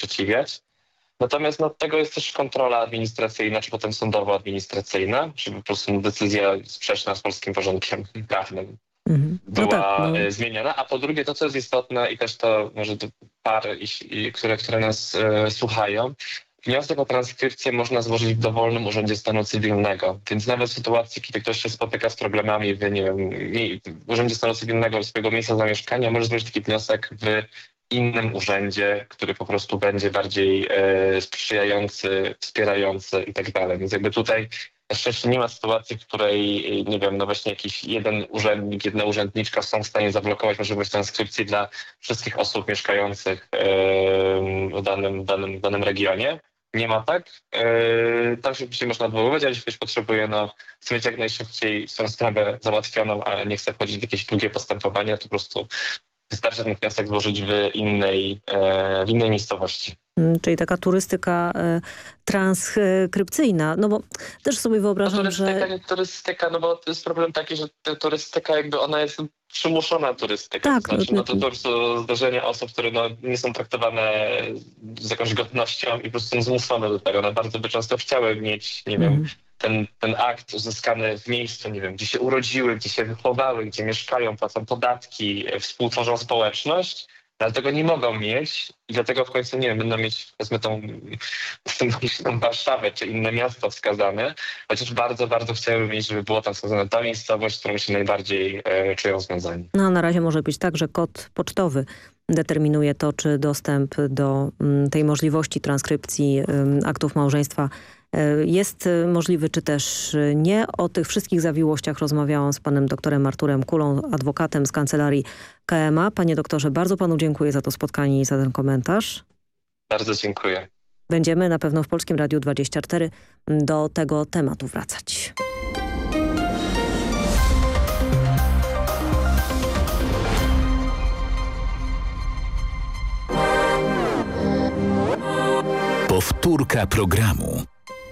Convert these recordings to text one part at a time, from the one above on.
sprzeciwiać. Natomiast tego jest też kontrola administracyjna, czy potem sądowo-administracyjna, żeby po prostu decyzja sprzeczna z polskim porządkiem prawnym Mhm. No tak, była zmieniona. A po drugie, to co jest istotne i też to może do par, które nas słuchają, wniosek o transkrypcję można złożyć w dowolnym urzędzie stanu cywilnego. Więc nawet w sytuacji, kiedy ktoś się spotyka z problemami w urzędzie stanu cywilnego swojego miejsca zamieszkania, może złożyć taki wniosek w innym urzędzie, który po prostu będzie bardziej sprzyjający, wspierający i tak dalej. Więc jakby tutaj na szczęście nie ma sytuacji, w której, nie wiem, właśnie jakiś jeden urzędnik, jedna urzędniczka są w stanie zablokować możliwość transkrypcji dla wszystkich osób mieszkających w danym regionie. Nie ma tak. Tam się oczywiście można odwoływać, ale jeśli ktoś potrzebuje chce mieć jak najszybciej swoją sprawę załatwioną, ale nie chce wchodzić w jakieś długie postępowania, to po prostu wystarczy ten wniosek złożyć w innej miejscowości. Czyli taka turystyka transkrypcyjna. No bo też sobie wyobrażam, Turystyka, no bo to jest problem taki, że turystyka jakby ona jest przymuszona turystyka. Tak, to znaczy, to po prostu zdarzenie osób, które nie są traktowane z jakąś godnością i po prostu są zmuszone do tego. One bardzo by często chciały mieć, nie wiem, ten akt uzyskany w miejscu, nie wiem, gdzie się urodziły, gdzie się wychowały, gdzie mieszkają, płacą podatki, współtworzą społeczność, ale tego nie mogą mieć i dlatego w końcu, nie wiem, będą mieć, powiedzmy, tą Warszawę czy inne miasto wskazane, chociaż bardzo, bardzo chciałyby mieć, żeby było tam wskazane ta miejscowość, z którą się najbardziej czują związani. No na razie może być tak, że kod pocztowy determinuje to, czy dostęp do tej możliwości transkrypcji aktów małżeństwa jest możliwy, czy też nie. O tych wszystkich zawiłościach rozmawiałam z panem doktorem Arturem Kulą, adwokatem z kancelarii KMA. Panie doktorze, bardzo panu dziękuję za to spotkanie i za ten komentarz. Bardzo dziękuję. Będziemy na pewno w Polskim Radiu 24 do tego tematu wracać. Powtórka programu.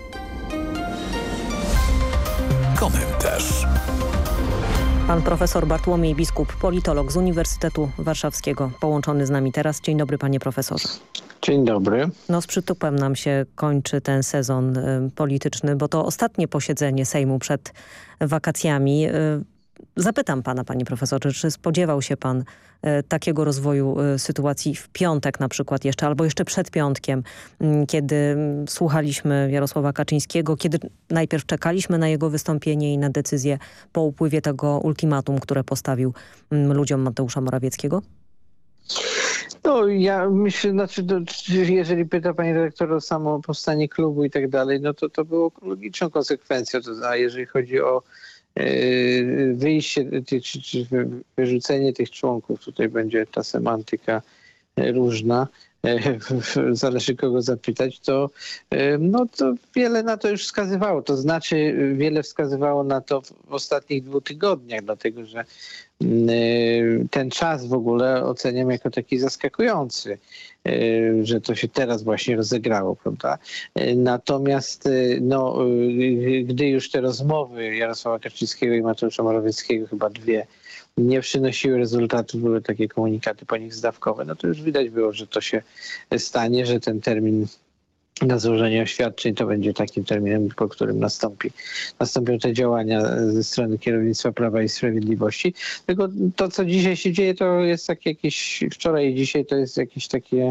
Komentarz. Pan profesor Bartłomiej Biskup, politolog z Uniwersytetu Warszawskiego, połączony z nami teraz. Dzień dobry, panie profesorze. Dzień dobry. No z przytupem nam się kończy ten sezon polityczny, bo to ostatnie posiedzenie Sejmu przed wakacjami. Zapytam pana, panie profesorze, czy spodziewał się pan takiego rozwoju sytuacji w piątek na przykład jeszcze, albo jeszcze przed piątkiem, kiedy słuchaliśmy Jarosława Kaczyńskiego, kiedy najpierw czekaliśmy na jego wystąpienie i na decyzję po upływie tego ultimatum, które postawił ludziom Mateusza Morawieckiego? No ja myślę, jeżeli pyta pani redaktor o samo powstanie klubu i tak dalej, no to było logiczną konsekwencją. A jeżeli chodzi o wyjście czy wyrzucenie tych członków, tutaj będzie ta semantyka różna, zależy kogo zapytać, to wiele na to już wskazywało. To znaczy wiele wskazywało na to w ostatnich 2 tygodniach, dlatego że ten czas w ogóle oceniam jako taki zaskakujący, że to się teraz właśnie rozegrało, prawda? Natomiast gdy już te rozmowy Jarosława Kaczyńskiego i Mateusza Morawieckiego, chyba 2, nie przynosiły rezultatów, były takie komunikaty po nich zdawkowe, no to już widać było, że to się stanie, że ten termin na złożenie oświadczeń to będzie takim terminem, po którym nastąpią te działania ze strony kierownictwa Prawa i Sprawiedliwości. Tylko to, co dzisiaj się dzieje, to jest takie jakieś, wczoraj i dzisiaj to jest jakieś takie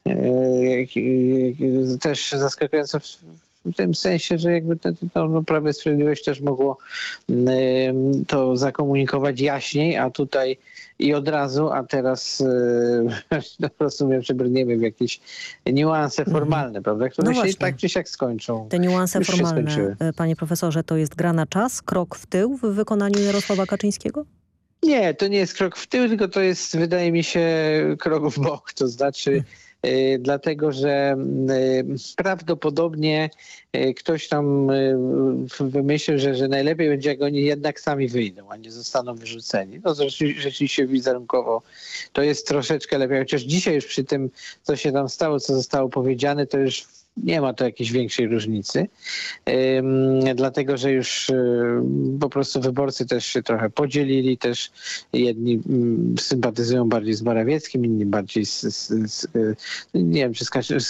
też zaskakujące w tym sensie, że jakby Prawo i Sprawiedliwość też mogło to zakomunikować jaśniej, a tutaj i od razu, a teraz rozumiem, że brniemy w jakieś niuanse formalne, prawda, które się tak czy siak skończą. Te niuanse formalne, panie profesorze, to jest gra na czas, krok w tył w wykonaniu Jarosława Kaczyńskiego? Nie, to nie jest krok w tył, tylko to jest, wydaje mi się, krok w bok. To znaczy dlatego, że prawdopodobnie ktoś tam wymyślił, że najlepiej będzie, jak oni jednak sami wyjdą, a nie zostaną wyrzuceni. No rzeczywiście wizerunkowo to jest troszeczkę lepiej, chociaż dzisiaj już przy tym, co się tam stało, co zostało powiedziane, to już nie ma to jakiejś większej różnicy, dlatego że już po prostu wyborcy też się trochę podzielili, też jedni sympatyzują bardziej z Morawieckim, inni bardziej nie wiem, czy z